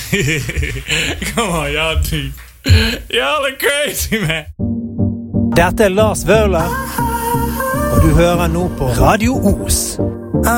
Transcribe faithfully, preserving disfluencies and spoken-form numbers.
Come on, y'all deep. Y'all are crazy, man. Dette er Lars Vøhler, og du hører nå på Radio Os.